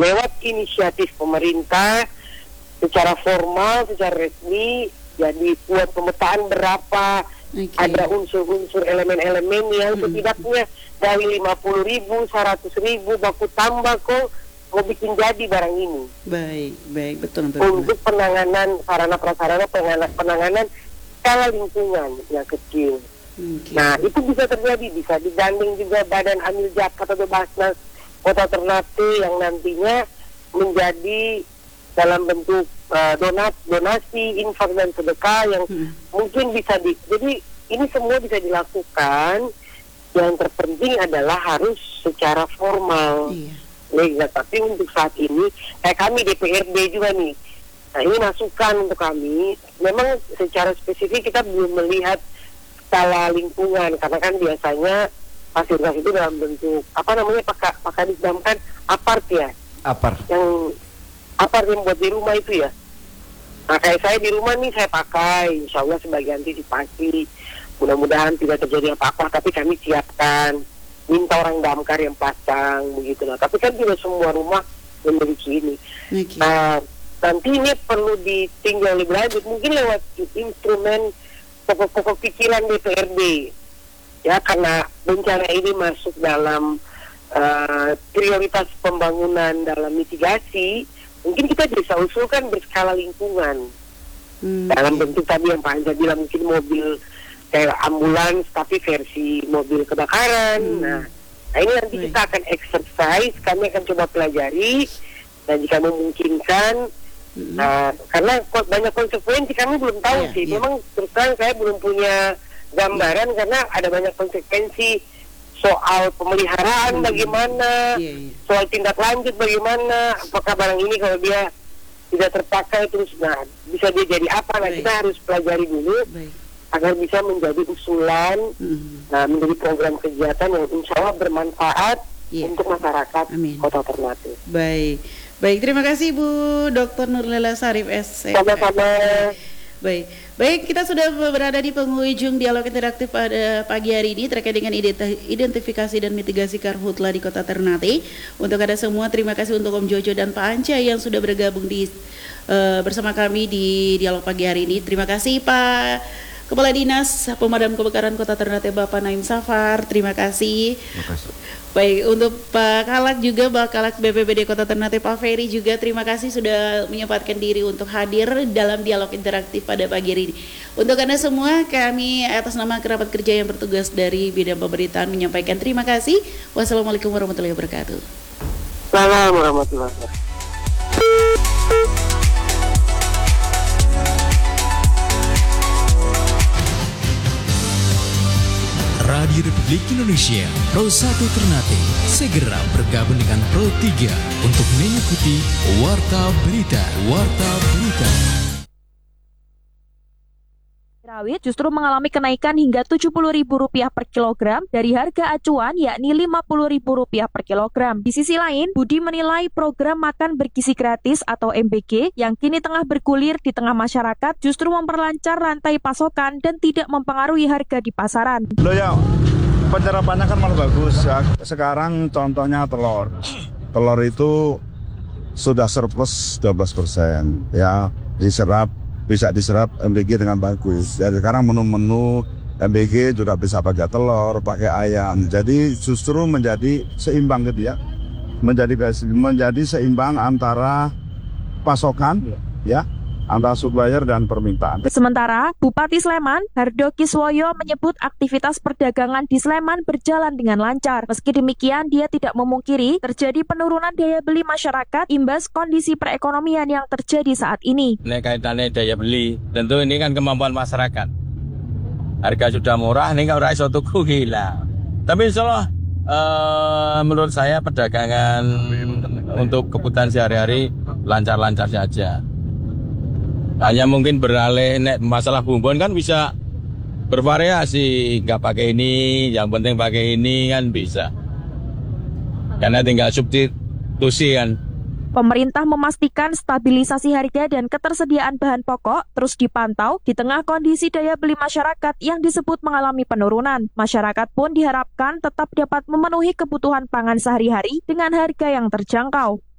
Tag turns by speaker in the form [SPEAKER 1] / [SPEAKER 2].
[SPEAKER 1] lewat inisiatif pemerintah secara formal, secara resmi, jadi buat pemetaan berapa, ada unsur-unsur elemen-elemen yang setidaknya dari 50.000, 100.000 baku tambah kok mau bikin jadi barang ini.
[SPEAKER 2] Baik, betul.
[SPEAKER 1] Untuk penanganan sarana prasarana, penanganan skala lingkungan yang kecil. Nah, itu bisa terjadi, bisa digandeng juga Badan Amil Zakat atau Basnas Kota Ternate yang nantinya menjadi dalam bentuk donasi, infak dan sedekah yang mungkin bisa jadi ini semua bisa dilakukan. Yang terpenting adalah harus secara formal. Tapi untuk saat ini kayak kami DPRD juga nih, nah ini masukan untuk kami. Memang secara spesifik kita belum melihat skala lingkungan, karena kan biasanya fasilitas itu dalam bentuk pakai disebutkan apart ya. Yang apart yang buat di rumah itu ya. Nah kayak saya di rumah nih saya pakai, insya Allah sebagai antisipasi. Mudah-mudahan tidak terjadi apa-apa, tapi kami siapkan, minta orang damkar yang pasang begitu lah. Tapi kan tidak semua rumah memiliki ini. Nah nanti ini perlu ditinjau lebih lanjut, mungkin lewat instrumen pokok-pokok pikiran DPRD ya, karena bencana ini masuk dalam prioritas pembangunan dalam mitigasi. Mungkin kita bisa usulkan berskala lingkungan dalam bentuk tadi yang Pak Anja bilang, mungkin mobil kayak ambulans tapi versi mobil kebakaran. Nah ini nanti kita akan exercise, kami akan coba pelajari, dan jika memungkinkan karena banyak konsekuensi kami belum tahu sih. Memang terus terang saya belum punya gambaran karena ada banyak konsekuensi soal pemeliharaan bagaimana, soal tindak lanjut bagaimana, apakah barang ini kalau dia tidak terpakai terus bisa dia jadi apa. Nah kita harus pelajari dulu agar bisa menjadi usulan, menjadi program kegiatan yang insya Allah bermanfaat untuk masyarakat Kota Ternate.
[SPEAKER 2] Baik, terima kasih Bu Dr. Nurlela Sarif SC.
[SPEAKER 1] Sama-sama.
[SPEAKER 2] Baik, kita sudah berada di penghujung dialog interaktif pada pagi hari ini terkait dengan identifikasi dan mitigasi karhutla di Kota Ternate. Untuk Anda semua, terima kasih untuk Om Jojo dan Pak Anca yang sudah bergabung bersama kami di dialog pagi hari ini. Terima kasih Pak Kepala Dinas Pemadam Kebakaran Kota Ternate Bapak Naim Safar, terima kasih. Baik, untuk Pak Kalak juga, Pak Kalak BPBD Kota Ternate Pak Ferry juga terima kasih sudah menyempatkan diri untuk hadir dalam dialog interaktif pada pagi hari ini. Untuk Anda semua, kami atas nama kerabat kerja yang bertugas dari bidang pemerintahan menyampaikan terima kasih. Wassalamualaikum warahmatullahi wabarakatuh.
[SPEAKER 1] Assalamualaikum warahmatullahi wabarakatuh.
[SPEAKER 3] Radio Republik Indonesia Pro 1 Ternate segera bergabung dengan Pro 3 untuk mengikuti Warta Berita.
[SPEAKER 4] Rawit justru mengalami kenaikan hingga Rp70.000 per kilogram dari harga acuan yakni Rp50.000 per kilogram. Di sisi lain, Budi menilai program makan bergizi gratis atau MBG yang kini tengah bergulir di tengah masyarakat justru memperlancar rantai pasokan dan tidak mempengaruhi harga di pasaran.
[SPEAKER 5] Loh ya, penyerapannya kan malah bagus ya. Sekarang contohnya telur. Telur itu sudah surplus 12% ya, bisa diserap MBG dengan bagus. Jadi sekarang menu-menu MBG juga bisa pakai telur, pakai ayam. Jadi justru menjadi seimbang gitu ya. Menjadi seimbang antara pasokan ya, antara supplier dan permintaan.
[SPEAKER 4] Sementara Bupati Sleman, Hardo Kiswoyo menyebut aktivitas perdagangan di Sleman berjalan dengan lancar. Meski demikian, dia tidak memungkiri terjadi penurunan daya beli masyarakat imbas kondisi perekonomian yang terjadi saat ini.
[SPEAKER 6] Ini kaitannya daya beli, tentu ini kan kemampuan masyarakat. Harga sudah murah, ini nggak iso tuku gila. Tapi insya Allah, menurut saya perdagangan untuk kebutuhan sehari-hari lancar-lancar saja. Hanya mungkin beralih masalah bumbon kan bisa bervariasi, nggak pakai ini, yang penting pakai ini kan bisa. Karena tinggal substitusi kan.
[SPEAKER 4] Pemerintah memastikan stabilisasi harga dan ketersediaan bahan pokok terus dipantau di tengah kondisi daya beli masyarakat yang disebut mengalami penurunan. Masyarakat pun diharapkan tetap dapat memenuhi kebutuhan pangan sehari-hari dengan harga yang terjangkau.